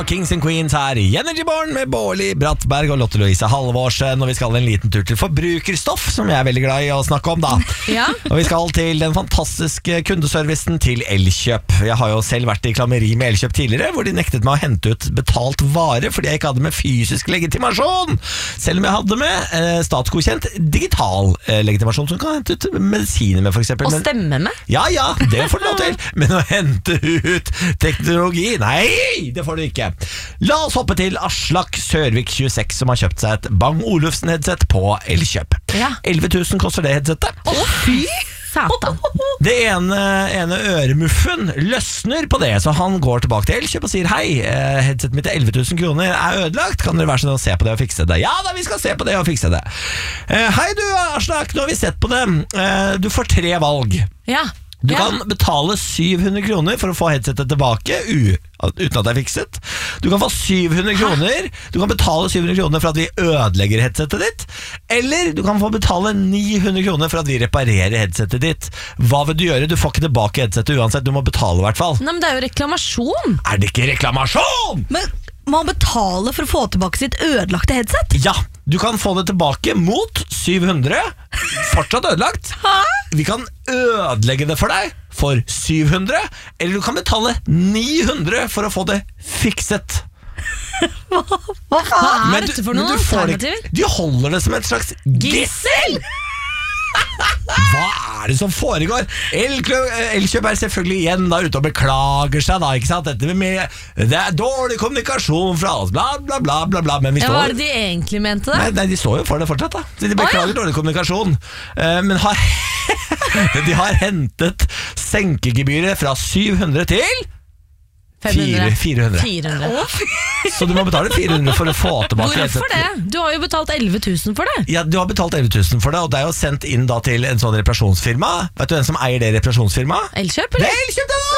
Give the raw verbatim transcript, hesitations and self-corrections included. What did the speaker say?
Kings and Queens her i Energy Morgen med Bårli Brattberg og Lotte Louise Halvorsen. Og vi skal en liten tur til forbrukerstoff, som jeg er veldig glad i å snakke om da. Ja. Og vi skal til den fantastiske kundeservicen til Elkjøp. Jeg har jo selv vært i klammeri med Elkjøp tidligere, hvor de nektet meg å hente ut betalt vare fordi jeg ikke hadde med fysisk legitimasjon, selv om jeg hadde med eh, statsgodkjent digital eh, legitimasjon som kan hente ut medisiner med, for eksempel. Og stemme med? Ja, ja, det får du lov til. Men å hente ut teknologi, nei, det får du ikke. La oss hoppe til Aslak Sørvik tjueseks, som har kjøpt seg et Bang Olufsen headset på Elkjøp. Ja. elleve tusen koster det headsetet. Å, fy satan. Det ene, ene øremuffen løsner på det, så han går tilbake til Elkjøp og sier: hei, eh, headsetet mitt til elleve tusen kroner er ødelagt, kan dere være sånn å se på det og fikse det? Ja da, vi skal se på det og fikse det. Eh, hei du Aslak, nå har vi sett på det. Eh, du får tre valg. Ja. Du ja. kan betale syv hundre kroner for å få headsetet tilbake u- uten at det er fikset. Du kan få syv hundre kroner. Du kan betale syv hundre kroner for at vi ødelegger headsetet ditt. Eller du kan få betale ni hundre kroner for at vi reparerer headsetet ditt. Hva vil du gjøre? Du får ikke tilbake headsetet uansett. Du må betale i hvert fall. Nei, men det er jo reklamasjon. Er det ikke reklamasjon? Men må han betale for å få tilbake sitt ødelagte headset? Ja, du kan få det tilbake mot syv hundre. Fortsatt ødelagt. Vi kan ødelegge det for deg for syv hundre, eller du kan betale ni hundre for å få det fikset. Hva Hva faen? er dette for noen men du får det- alternativer? De holder det som et slags gissel. Hva er det som foregår? Elkjøp, Elkjøp er selvfølgelig igjen da ute og beklager seg da, ikke sant? Dette med, det er dårlig kommunikasjon fra oss, bla bla bla bla, bla. Men vi Ja, står hva er det de egentlig mente da? Nei, nei, de står jo for det fortsatt da. Så de beklager Å, ja. dårlig kommunikasjon. Eh, Men har de har hentet senkegebyret fra syv hundre til fem hundre. fire hundre. fire hundre. Så du må betale fire hundre for å få tilbake Hvorfor det? headsetet. Du har jo betalt elleve tusen for det. Ja, du har betalt elleve tusen for det, og det er jo sendt inn da til en sånn reparasjonsfirma. Vet du hvem som eier det reparasjonsfirmaet? Elkjøp, Det eller? er Elkjøp, det da!